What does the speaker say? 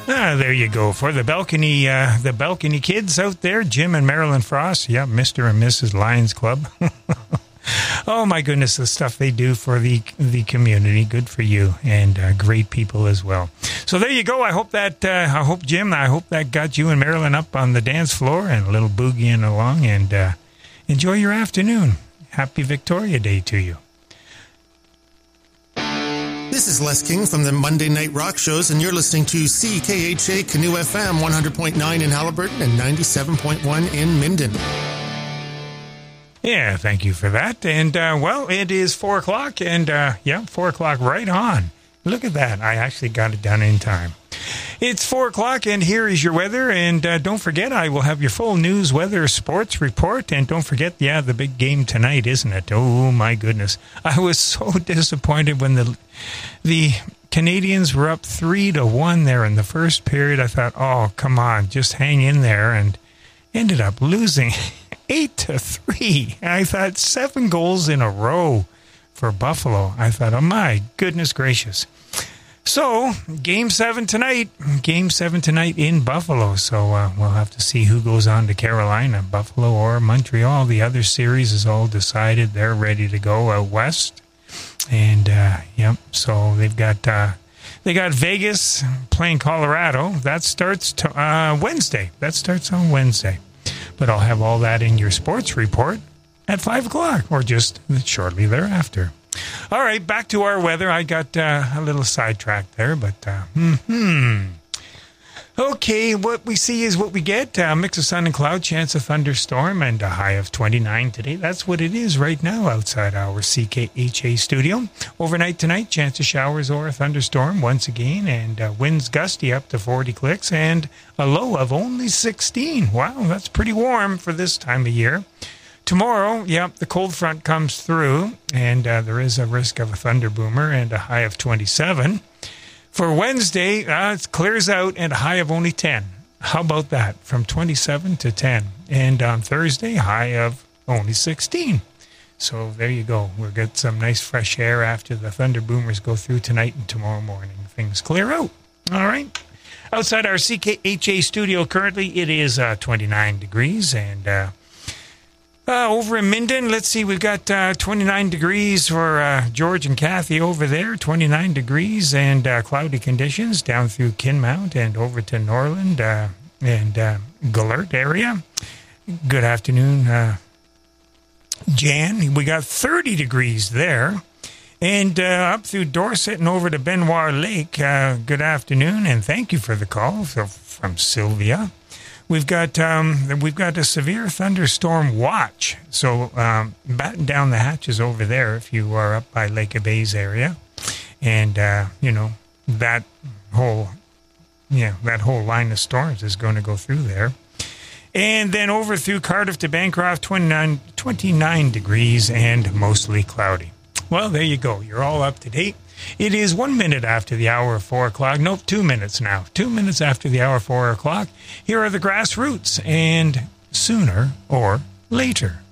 There you go. For the balcony kids out there, Jim and Marilyn Frost. Yeah, Mr. and Mrs. Lions Club. Oh, my goodness, the stuff they do for the community. Good for you, and great people as well. So there you go. I hope, Jim, that got you and Marilyn up on the dance floor and a little boogieing along, and enjoy your afternoon. Happy Victoria Day to you. This is Les King from the Monday Night Rock Shows, and you're listening to CKHA Canoe FM 100.9 in Haliburton and 97.1 in Minden. Yeah, thank you for that. And, well, it is 4 o'clock, and, 4 o'clock right on. Look at that. I actually got it done in time. It's 4 o'clock, and here is your weather. And don't forget, I will have your full news, weather, sports report. And don't forget, the big game tonight, isn't it? Oh, my goodness. I was so disappointed when the Canadians were up 3-1 there in the first period. I thought, oh, come on, just hang in there. And ended up losing 8-3. I thought 7 goals in a row for Buffalo. I thought, oh, my goodness gracious. So, Game 7 tonight in Buffalo. So, we'll have to see who goes on to Carolina, Buffalo or Montreal. The other series is all decided. They're ready to go out west. And, so they got Vegas playing Colorado. That starts Wednesday. That starts on Wednesday. But I'll have all that in your sports report at 5 o'clock or just shortly thereafter. All right, back to our weather. I got a little sidetracked there, but okay, what we see is what we get. Mix of sun and cloud, chance of thunderstorm, and a high of 29 today. That's what it is right now outside our CKHA studio. Overnight tonight, chance of showers or a thunderstorm once again, and winds gusty up to 40 clicks, and a low of only 16. Wow, that's pretty warm for this time of year. Tomorrow, the cold front comes through, and there is a risk of a thunder boomer and a high of 27. For Wednesday, it clears out and a high of only 10. How about that? From 27 to 10. And on Thursday, high of only 16. So there you go. We'll get some nice fresh air after the thunder boomers go through tonight and tomorrow morning. Things clear out. All right. Outside our CKHA studio currently, it is 29 degrees, and over in Minden, let's see, we've got 29 degrees for George and Kathy over there, 29 degrees and cloudy conditions down through Kinmount and over to Norland and Gallert area. Good afternoon, Jan. We got 30 degrees there. And up through Dorset and over to Benoit Lake, good afternoon, and thank you for the call from Sylvia. We've got a severe thunderstorm watch, so batten down the hatches over there if you are up by Lake of Bays area, and that whole line of storms is going to go through there, and then over through Cardiff to Bancroft, 29 degrees and mostly cloudy. Well, there you go. You're all up to date. It is 1 minute after the hour of 4 o'clock. Nope, 2 minutes now. 2 minutes after the hour of 4 o'clock. Here are the Grassroots, and Sooner or Later.